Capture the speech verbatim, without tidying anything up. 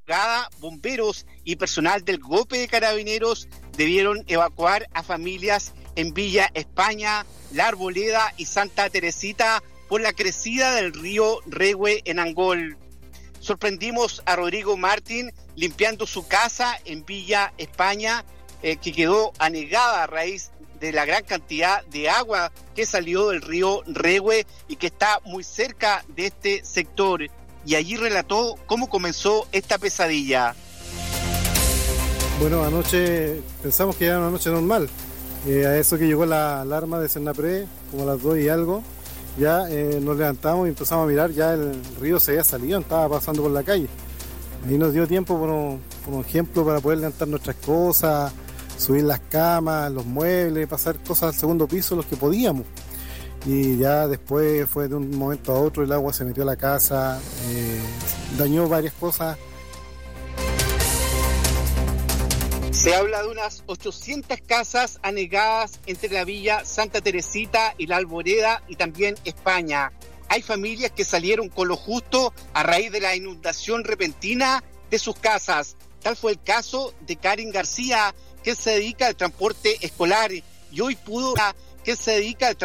bomberos y personal del GOPE de Carabineros debieron evacuar a familias en Villa España, La Arboleda y Santa Teresita por la crecida del río Rehue en Angol. Sorprendimos a Rodrigo Martín limpiando su casa en Villa España, eh, que quedó anegada a raíz de la gran cantidad de agua que salió del río Rehue y que está muy cerca de este sector. Y allí relató cómo comenzó esta pesadilla. Bueno, anoche pensamos que era una noche normal. Eh, a eso que llegó la alarma de Senapred, como a las dos y algo, ya eh, nos levantamos y empezamos a mirar, ya el río se había salido, estaba pasando por la calle. Ahí nos dio tiempo, por un, por un ejemplo, para poder levantar nuestras cosas, subir las camas, los muebles, pasar cosas al segundo piso, los que podíamos. Y ya después fue de un momento a otro, el agua se metió a la casa, eh, dañó varias cosas. Se habla de unas ochocientas casas anegadas entre la Villa Santa Teresita y La Arboleda y también España. Hay familias que salieron con lo justo a raíz de la inundación repentina de sus casas. Tal fue el caso de Karin García, que se dedica al transporte escolar y hoy pudo que se dedica al transporte